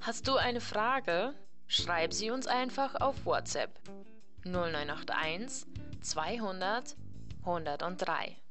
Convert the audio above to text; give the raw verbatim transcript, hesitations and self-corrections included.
Hast du eine Frage? Schreib sie uns einfach auf WhatsApp null neun acht eins zweihundert hundertdrei.